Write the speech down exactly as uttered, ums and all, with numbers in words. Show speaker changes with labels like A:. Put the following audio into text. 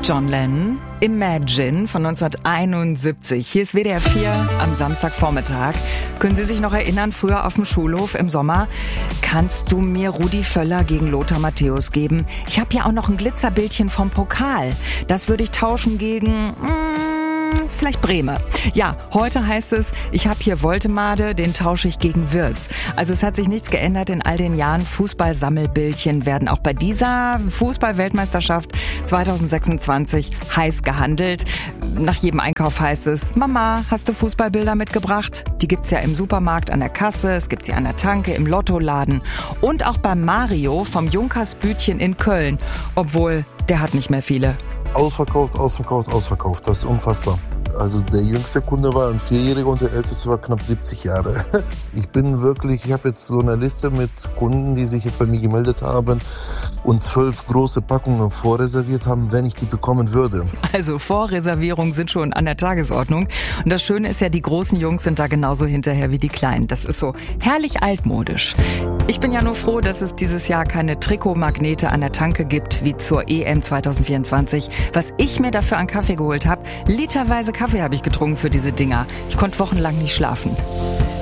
A: John Lennon, Imagine von neunzehnhunderteinundsiebzig. Hier ist W D R vier am Samstagvormittag. Können Sie sich noch erinnern, früher auf dem Schulhof im Sommer? Kannst du mir Rudi Völler gegen Lothar Matthäus geben? Ich habe ja auch noch ein Glitzerbildchen vom Pokal. Das würde ich tauschen gegen... Mm, vielleicht Breme. Ja, heute heißt es, ich habe hier Woltemade, den tausche ich gegen Wirtz. Also es hat sich nichts geändert in all den Jahren. Fußballsammelbildchen werden auch bei dieser Fußball-Weltmeisterschaft zweitausendsechsundzwanzig heiß gehandelt. Nach jedem Einkauf heißt es, Mama, hast du Fußballbilder mitgebracht? Die gibt's ja im Supermarkt an der Kasse, es gibt sie an der Tanke, im Lottoladen und auch beim Mario vom Junkersbütchen in Köln. Obwohl, der hat nicht mehr viele.
B: Ausverkauft, ausverkauft, ausverkauft. Das ist unfassbar. Also der jüngste Kunde war ein Vierjähriger und der älteste war knapp siebzig Jahre. Ich bin wirklich, ich habe jetzt so eine Liste mit Kunden, die sich jetzt bei mir gemeldet haben und zwölf große Packungen vorreserviert haben, wenn ich die bekommen würde.
A: Also Vorreservierungen sind schon an der Tagesordnung. Und das Schöne ist ja, die großen Jungs sind da genauso hinterher wie die Kleinen. Das ist so herrlich altmodisch. Ich bin ja nur froh, dass es dieses Jahr keine Trikotmagnete an der Tanke gibt, wie zur E M zweitausendvierundzwanzig. Was ich mir dafür an Kaffee geholt habe, literweise Kaffee habe ich getrunken für diese Dinger. Ich konnte wochenlang nicht schlafen.